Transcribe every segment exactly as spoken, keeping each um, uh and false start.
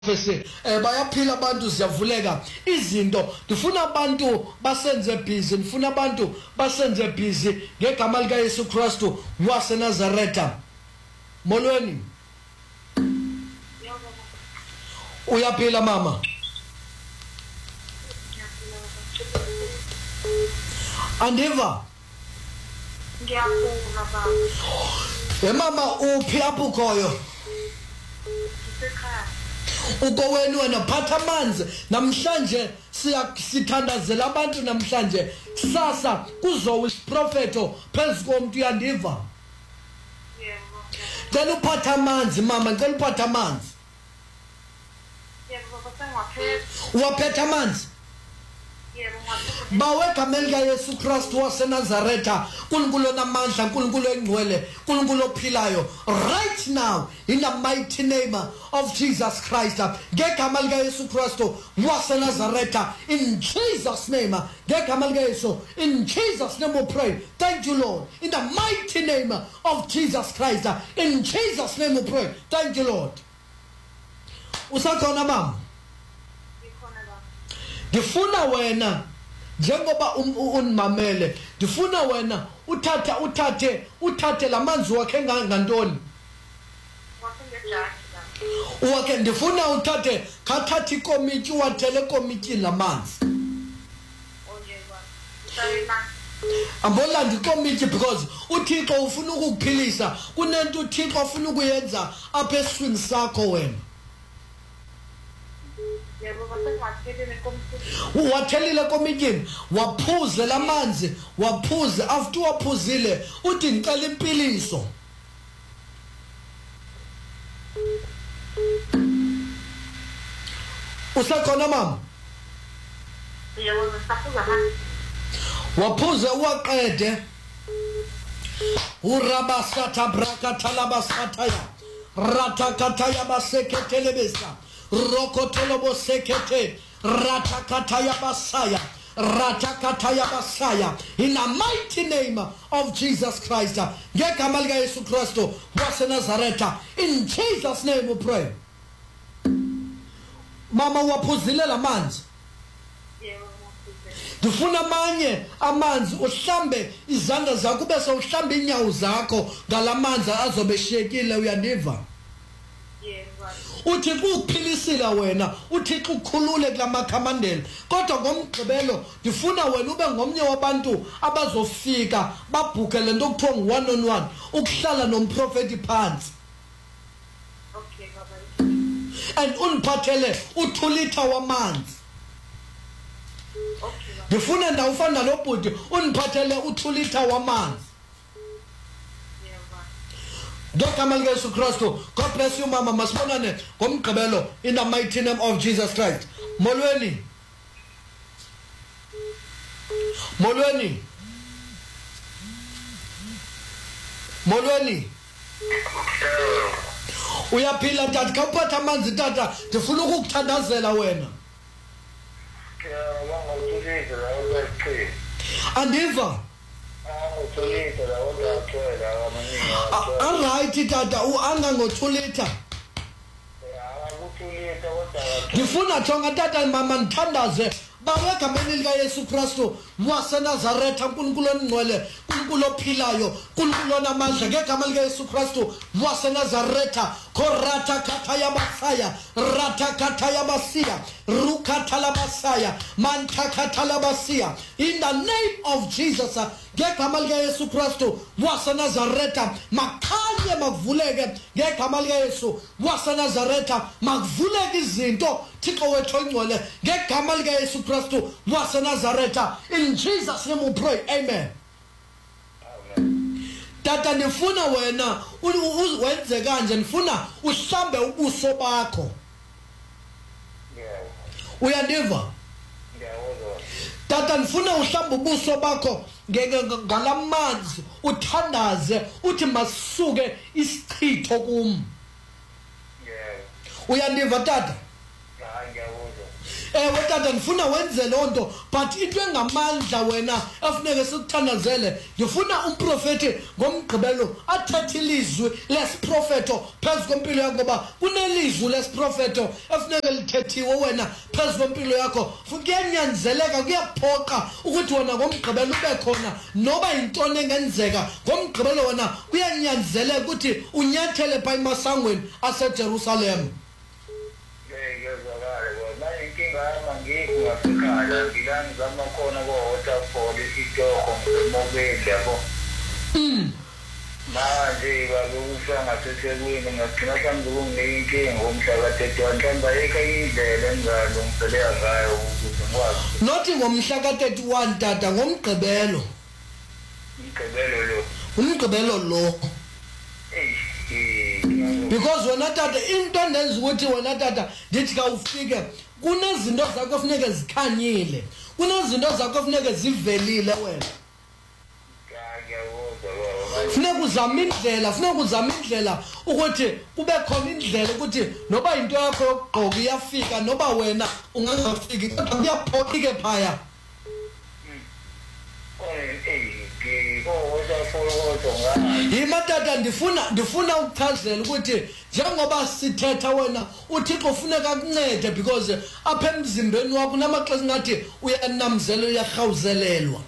Bese eh bayaphila abantu siyavuleka izinto ndifuna abantu basenze busy ndifuna abantu basenze busy ngegama lika Yesu Kristu wase Nazaretha molweni uyaphila mama andiva ngiyaphila baba eh mama uphi apho ukhoyo ekhaya uko wenu wena phatha amanzi namhlanje siyathandazela abantu namhlanje sasa kuzowa isiprofeto phezukomuntu uyandiva yebo ngicela uphatha amanzi mama ngicela uphatha amanzi yebo baba sengaphethe uwaphetha amanzi yebo ngaphethe bawe egameni lika Yesu Kristu wase Nazaretha uNkulunkulu onamandla uNkulunkulu engcwele uNkulunkulu ophilayo right now in the mighty name of Jesus Christ ngegama lika Yesu Kristu wase Nazaretha in Jesus name ngegama lika Yesu in Jesus name we pray. Thank you Lord in the mighty name of Jesus Christ in Jesus name we pray. Thank you Lord. Usakhona mama ngikhona baba ngifuna wena njengoba unimamele ngifuna wena uthatha uthathe uthathe lamanzi wakhe ngantoni wasengejaji baba wakhe ndifuna uthathe khathatha ikomiti wathele komiti lamanzi onje baba usayina ambolanda ikomiti because uThixo ufuna ukukuphilisa kunento uThixo ufuna ukuyenza apha eswini sakho wena yebo baba sengaphethe nekomiti wathelile komitini waphuze lamanzi waphuze after waphuzile uthi ngicela impiliso usakhona mama yebo ngisaphuza manje waphuze waqede urabasatha brakatalabasataya ratakataya baseketelebesa rokotolobo sekete ratakataya basaya ratakataya basaya in the mighty name of Jesus Christ ngegama lika Yesu Kristu wase Nazaretha in Jesus name we pray. Mama waphuzile lamanzi yebo ngaphethe ndifuna amanye amanzi uhlambe izandla zakho bese uhlambe inyawo zakho ngalamanzi azobe shekile uyandiva yebo baba uthi ukuphilisila wena uThixo ukukhulule kulamakhamandela kodwa ngomgqibelo ndifuna wena ube ngomnye wabantu abazofika babhuke lento okuthiwa ngu one on one ukuhlala nomprofeti phansi okay baba and uniphathele u two liter wamanzi okay baba ndifuna ndawufana nalobhuti uniphathele u two liter wamanzi yebo baba ngegama lika Yesu Kristu. God bless you mama masibonane ngomgqibelo in the mighty name of Jesus Christ. Molweni molweni molweni uyaphila tata khawuphatha amanzi tata ndifuna ukukuthandazela wena andiva alright tata uanga ngo two liter ndifuna jonga tata mama ndithandaze bawe egameni lika Yesu Kristu wase Nazaretha uNkulunkulu ongcwele uNkulunkulu ophilayo uNkulunkulu onamandla ngegama lika Yesu Kristu wase Nazaretha korata kataya basaya rata kataya basia rukatala basaya mantakatala basia in the name of Jesus ngegama lika Yesu Kristu wase Nazaretha makhanye makuvuleke ngegama lika Yesu wase Nazaretha makuvuleke izinto Thixo wethu ongcwele ngegama lika Yesu Kristu wase Nazaretha in Jesus name we pray. Amen. Tata ndifuna wena wenze kanje ndifuna uhlambe ubuso bakho uyandiva tata ndifuna uhlambe ubuso bakho ngalamanzi uthandaze uthi masuke isichitho kum uyandiva tata ewe tata ndifuna wenze lonto but into engamandla wena afuneke sikuthandazele ndifuna umprofeti ngomgqibelo athethe ilizwi lesiprofeto phezu kwempilo yakho ngoba kunelizwi lesiprofeto efuneke lithethiwe wena phezu kwempilo yakho kuyanyanzeleka kuyaphoqa ukuthi wena ngomgqibelo ube khona noba yintoni engenzeka ngomgqibelo wena kuyanyanzeleka ukuthi unyathele pha emasangweni aseJerusalem. Mm. Manje bakufa ngasethekwini ngagcina phambi kunginenkinga umhlaka thirty-one mhlawumbe ayikho indlela engalungiselela ngayo ukuthi ngikwazi. Nothi ngomhla ka thirty-one tata ngomgqibelo. Umgqibelo lo. Umgqibelo lo. Because wena tata into endenza ukuthi wena tata ndithi ka ufike kunezinto zakho kufuneka zikhanyile. Kunezinto zakho kufuneka zivelile wena. Funeka uzama indlela, funeka uzama indlela ukuthi kube khona indlela ukuthi noba into yakho yokugqoka iyafika noba wena ungangafiki kodwa kuyaphoqike phaya. Yima tata ndifuna ndifuna ukuchazela ukuthi njengoba sithetha wena uThixo ufuneka akuncede because apha emzimbeni wakho namaxesha ngathi uyanamzela uyahawuzelelwa.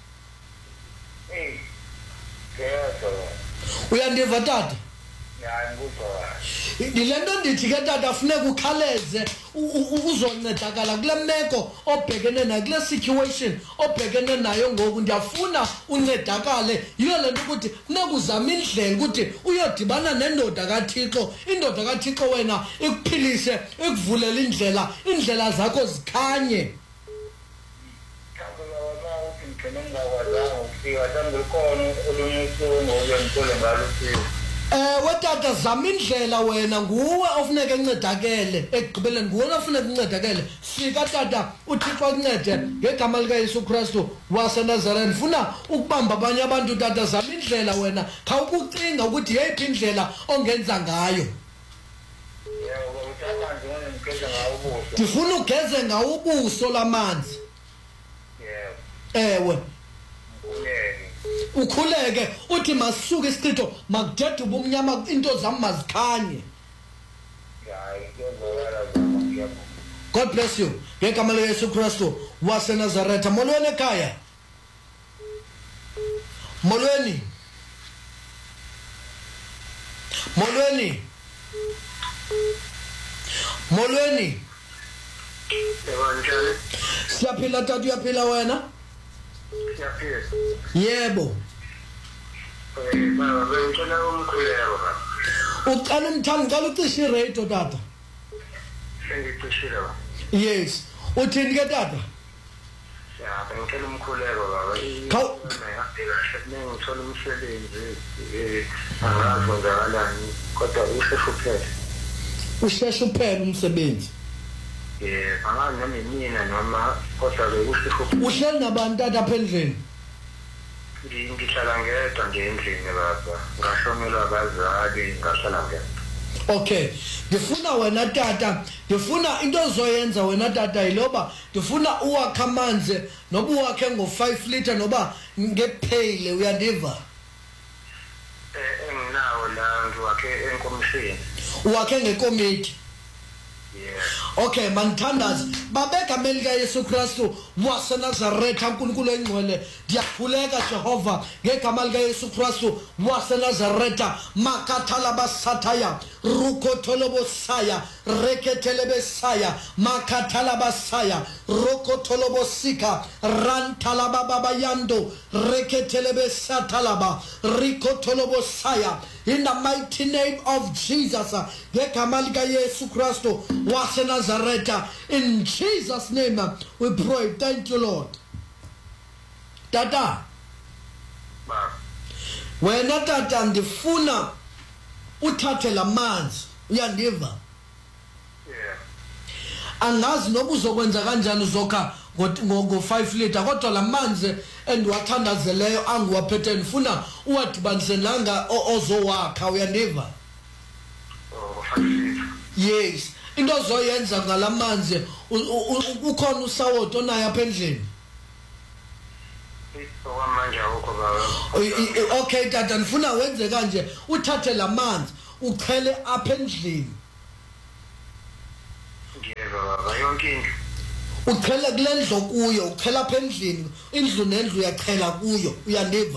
Uyandiva tata? Ya ngikuzwa. Dilento ndithi ke tata funeka ukhaleze uzoncedakala kule meko obhekene nayo kule situation obhekene nayo ngoku ndiyafuna uncedakale yiyo lento ukuthi funeka uzama indlela ukuthi uyodibana nendoda kaThixo indoda kaThixo wena ikuphilise ikuvulela indlela indlela zakho zikhanye. Eh wetata zama indlela wena nguwe ofuneka encedakele ekugqibeleni nguwe ofuneka uncedakele fika tata uThixo akuncede ngegama lika Yesu Kristu waseNazareth ndifuna ukubamba abanye abantu tata zama indlela wena kha ukucinga ukuthi yeyiphi indlela ongenza ngayo. Ndifuna ugeze ngawo ubuso lamanzi. Ewe ukhuleke uthi masuke isichitho makudede ubumnyama into zami mazikhanye. God bless you ngegama lika Yesu Kristu waseNazareth. Molweni ekhaya, molweni molweni molweni. Siyaphila tata uyaphila wena? Yebo. Eh baba bengicela umkhuleko baba. Uqala umthandi ngicela ucishe iradio tata. Sengicishile baba. Yes. Uthini ke tata? Ya bengicela umkhuleko baba. Khaw ngithola umsebenzi eh angazi ngizakalani kodwa usheshe uphele. Usheshe uphele umsebenzi. Eh angazi noma mina noma kodwa bekusheshe uphele. Uhleli nabantu tata apha endlini? Ngihlala ngedwa nje endlini baba. Ngashonelwa abazali ngahlala ngedwa. Okay, ndifuna wena tata, ndifuna into ozoyenza wena tata yiloba ndifuna uwakhe amanzi noba uwakhe ngo five liter noba ngepheyile uyandiva? Eh enginawo la ngiwakhe enkomishini. Uwakhe ngekomiti? Yeah. Okay mangithandaze babeka melika Yesu Kristu waseNazaretha uNkulunkulu engcwele ndiyakhuleka Jehova ngegama lika Yesu Kristu waseNazaretha makathala basathaya rukotholobo-saya reketelebesaya makathala basaya rokotholobo-sika rantalababayando reketelebesathalaba rikotholobo-saya in the mighty name of Jesus ngegama lika Yesu Kristu waseNazaretha. In Jesus' name we pray. Thank you, Lord. Tata, wena tata ndifuna uthathe lamanzi uyandiva? Yeah. Angazi noba uzokwenza kanjani uzokha ngo five liter kodwa lamanzi endiwathandazeleyo angiwaphethe ndifuna uwadibanise nanga ozowakha uyandiva? Oh, five liter. Yes. into ozoyenza ngalamanzi ukhona usawoto naye apha endlini. Okwamanje awukho baba. Okay tata ndifuna wenze kanje uthathe lamanzi uchele apha endlini. Ngiyeva baba yonke into. Uchela kule ndlu kuyo uchela apha endlini indlu nendlu uyachela kuyo uyandiva.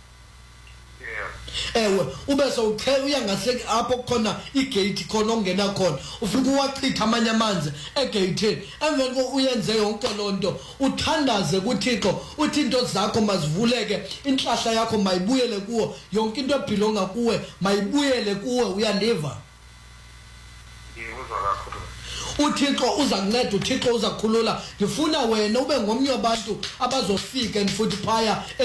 Ewe ube sowuchela uya ngase apho khona igate khona ongena khona ufika uwachitha amanye amanzi egate emveni ko uyenze yonke lonto uthandaze kuThixo uthi into zakho mazivuleke inhlahla yakho mayibuyele kuwo yonke into ebhilonga kuwe mayibuyele kuwe uyandiva. Ngikuzwa kakhulu. uThixo uza kunceda uThixo uza kukhulula ngifuna wena ube ngomnye wabantu abazofika futhi phaya